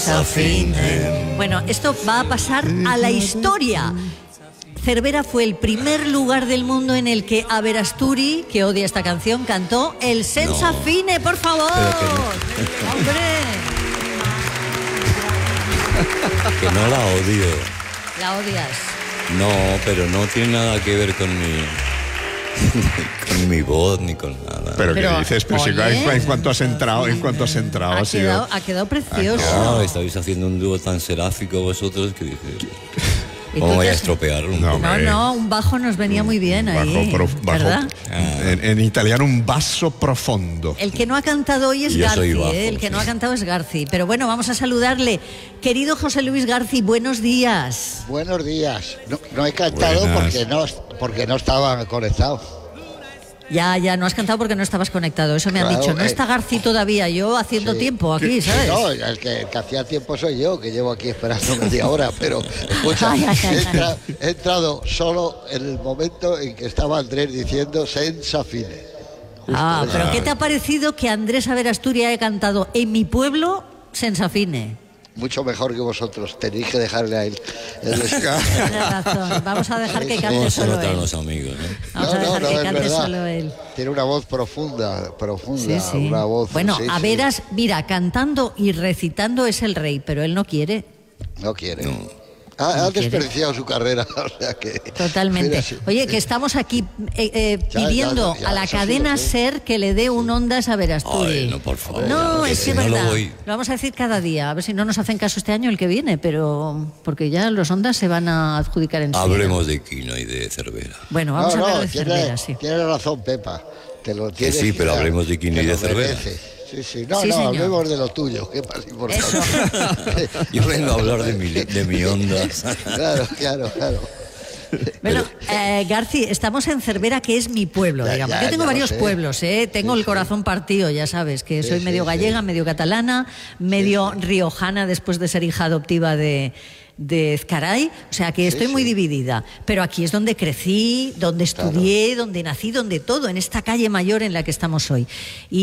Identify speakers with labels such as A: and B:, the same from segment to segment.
A: Bueno, esto va a pasar a la historia. Cervera fue el primer lugar del mundo en el que Averasturi, que odia esta canción, cantó el Senza Fine, por favor. ¡Hombre!
B: Que no la odio.
A: ¿La odias?
B: No, pero no tiene nada que ver con mi voz ni con nada.
C: Pero ¿qué dices? Pero si en cuanto has entrado,
A: ha quedado precioso.
B: No, estáis haciendo un dúo tan seráfico vosotros que dije, ¿cómo voy a estropear?
A: No, un bajo nos venía muy bien ahí, ¿verdad?
C: En italiano un basso profondo.
A: El que no ha cantado hoy es Garci, el que no ha cantado es Garci. Pero bueno, vamos a saludarle. Querido José Luis Garci, buenos días.
D: Buenos días. No he cantado porque no estaba conectado.
A: Ya, no has cantado porque no estabas conectado, eso me han dicho. No está Garci todavía, yo haciendo tiempo aquí, ¿sabes?
D: No, el que hacía tiempo soy yo, que llevo aquí esperando media hora, pero escucha, he entrado solo en el momento en que estaba Andrés diciendo Senza Fine.
A: Pero ¿qué te ha parecido que Andrés Averasturi haya cantado en mi pueblo Senza Fine?
D: Mucho mejor que vosotros, tenéis que dejarle a él.
A: Tienes razón, vamos a dejar que cante solo él.
B: Los amigos,
A: Vamos a dejar que cante solo él.
D: Tiene una voz profunda,
A: sí.
D: Una voz.
A: Bueno, Averas, mira, cantando y recitando es el rey, pero él no quiere.
D: No quiere. No. Ha desperdiciado su carrera, o sea que...
A: Totalmente. Oye, que estamos aquí pidiendo a la cadena SER que le dé un Ondas a Averasturi.
B: Ay, no, por favor.
A: No, es que es verdad. Lo vamos a decir cada día, a ver si no nos hacen caso este año el que viene, pero porque ya los Ondas se van a adjudicar en serio.
B: Hablemos de Quino y de Cervera.
A: Bueno, vamos a hablar de Cervera, sí.
D: Tienes razón, Pepa.
B: Que sí, pero hablemos de Quino y de Cervera.
D: Sí. No, hablemos de lo tuyo, que es más importante.
B: Yo vengo a hablar de mi onda.
D: Claro.
A: Bueno, Garci, estamos en Cervera, que es mi pueblo, digamos. Yo tengo varios pueblos, tengo el corazón partido, ya sabes, que soy medio gallega, medio catalana, medio riojana después de ser hija adoptiva de Ezcaray, o sea que estoy muy dividida, pero aquí es donde crecí, donde estudié, donde nací, donde todo, en esta calle mayor en la que estamos hoy.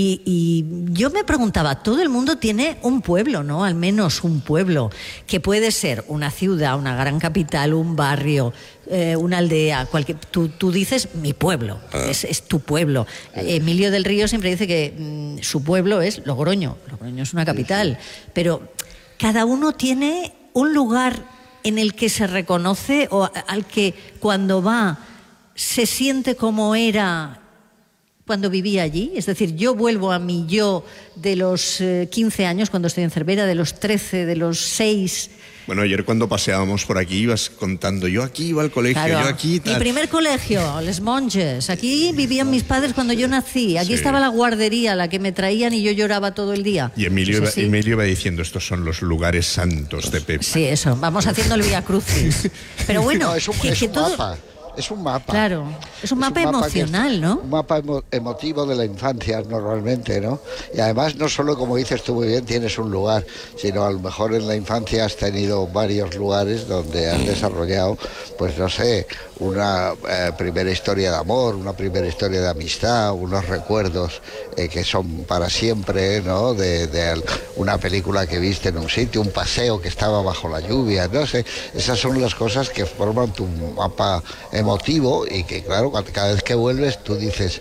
A: Y yo me preguntaba, todo el mundo tiene un pueblo, ¿no? Al menos un pueblo, que puede ser una ciudad, una gran capital, un barrio, una aldea, tú dices mi pueblo, es tu pueblo. Emilio del Río siempre dice que su pueblo es Logroño es una capital, pero cada uno tiene un lugar en el que se reconoce o al que cuando va se siente como era cuando vivía allí. Es decir, yo vuelvo a mi yo de los 15 años cuando estoy en Cervera, de los 13, de los 6.
C: Bueno, ayer cuando paseábamos por aquí ibas contando, yo aquí iba al colegio, yo aquí...
A: Mi primer colegio, Les Monges. Aquí vivían mis padres cuando yo nací. Aquí estaba la guardería, la que me traían y yo lloraba todo el día.
C: Y Emilio iba diciendo, estos son los lugares santos de Pepa.
A: Sí, eso, vamos haciendo el Vía Crucis. Pero bueno,
D: es un mapa. Es un mapa.
A: Claro, es un mapa emocional, ¿no?
D: Un mapa emotivo de la infancia, normalmente, ¿no? Y además, no solo, como dices tú muy bien, tienes un lugar, sino a lo mejor en la infancia has tenido varios lugares donde has desarrollado, pues no sé, una primera historia de amor, una primera historia de amistad, unos recuerdos que son para siempre, ¿no? De una película que viste en un sitio, un paseo que estaba bajo la lluvia, no sé. Esas son las cosas que forman tu mapa emotivo y que, claro, cada vez que vuelves tú dices,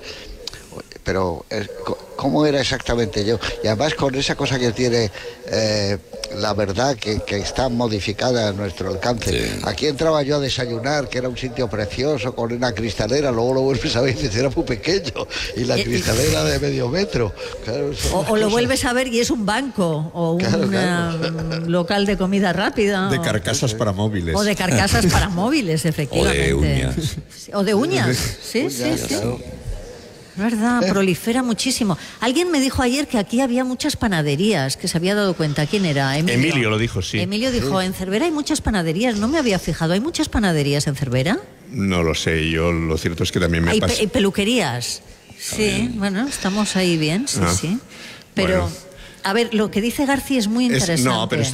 D: pero ¿cómo era exactamente yo? Y además con esa cosa que tiene la verdad que está modificada a nuestro alcance. Sí. Aquí entraba yo a desayunar, que era un sitio precioso, con una cristalera, luego lo vuelves a ver y dices, era muy pequeño, y la cristalera de medio metro. Claro,
A: o lo vuelves a ver y es un banco, o un local de comida rápida.
C: De carcasas para móviles.
A: O de carcasas para móviles, efectivamente.
B: O de uñas.
A: O de uñas, sí. Claro. ¿Verdad? Prolifera muchísimo. Alguien me dijo ayer que aquí había muchas panaderías, que se había dado cuenta. ¿Quién era?
C: Emilio lo dijo, sí.
A: Emilio dijo, en Cervera hay muchas panaderías. No me había fijado. ¿Hay muchas panaderías en Cervera?
C: No lo sé. Yo lo cierto es que también me pasa.
A: ¿Hay peluquerías? Sí, bueno, estamos ahí bien, sí. Pero... Bueno. A ver, lo que dice Garci es muy interesante.
C: No, pero